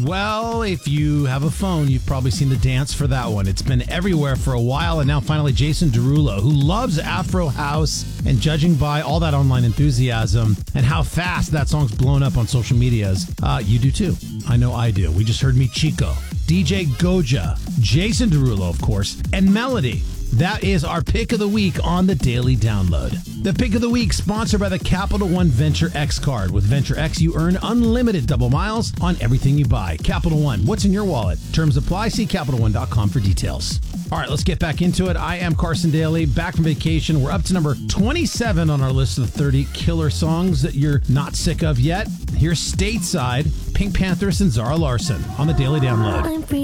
Well, if you have a phone, you've probably seen the dance for that one. It's been everywhere for a while, and now finally Jason Derulo, who loves Afro House, and judging by all that online enthusiasm and how fast that song's blown up on social medias, you do too. I know I do. We just heard Me Chico, DJ Goja, Jason Derulo, of course, and Melody. That is our pick of the week on the Daily Download. The pick of the week sponsored by the Capital One Venture X card. With Venture X, you earn unlimited double miles on everything you buy. Capital One, what's in your wallet? Terms apply. See CapitalOne.com for details. All right, let's get back into it. I am Carson Daly, back from vacation. We're up to number 27 on our list of 30 killer songs that you're not sick of yet. Here's Stateside, Pink Panthers and Zara Larsson on the Daily Download.